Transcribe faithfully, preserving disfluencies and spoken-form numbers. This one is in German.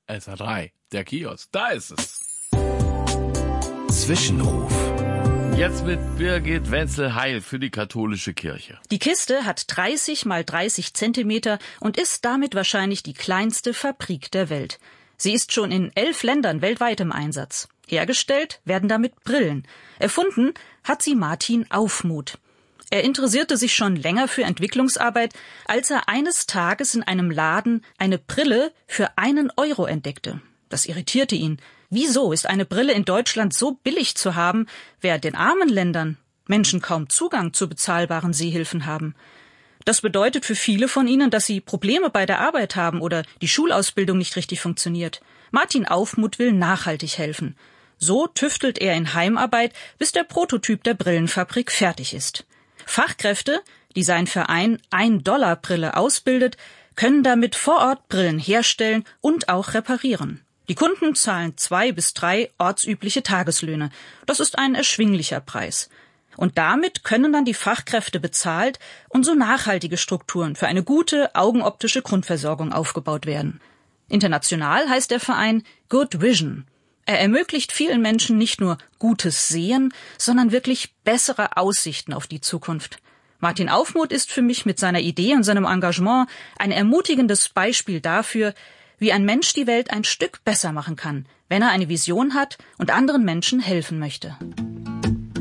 S R drei, der Kiosk, da ist es. Zwischenruf. Jetzt mit Birgit Wenzel-Heil für die katholische Kirche. Die Kiste hat dreißig mal dreißig Zentimeter und ist damit wahrscheinlich die kleinste Fabrik der Welt. Sie ist schon in elf Ländern weltweit im Einsatz. Hergestellt werden damit Brillen. Erfunden hat sie Martin Aufmuth. Er interessierte sich schon länger für Entwicklungsarbeit, als er eines Tages in einem Laden eine Brille für einen Euro entdeckte. Das irritierte ihn. Wieso ist eine Brille in Deutschland so billig zu haben, während in armen Ländern Menschen kaum Zugang zu bezahlbaren Sehhilfen haben? Das bedeutet für viele von ihnen, dass sie Probleme bei der Arbeit haben oder die Schulausbildung nicht richtig funktioniert. Martin Aufmuth will nachhaltig helfen. So tüftelt er in Heimarbeit, bis der Prototyp der Brillenfabrik fertig ist. Fachkräfte, die sein Verein ein-Dollar-Brille ausbildet, können damit vor Ort Brillen herstellen und auch reparieren. Die Kunden zahlen zwei bis drei ortsübliche Tageslöhne. Das ist ein erschwinglicher Preis. Und damit können dann die Fachkräfte bezahlt und so nachhaltige Strukturen für eine gute augenoptische Grundversorgung aufgebaut werden. International heißt der Verein Good Vision. Er ermöglicht vielen Menschen nicht nur gutes Sehen, sondern wirklich bessere Aussichten auf die Zukunft. Martin Aufmuth ist für mich mit seiner Idee und seinem Engagement ein ermutigendes Beispiel dafür, wie ein Mensch die Welt ein Stück besser machen kann, wenn er eine Vision hat und anderen Menschen helfen möchte.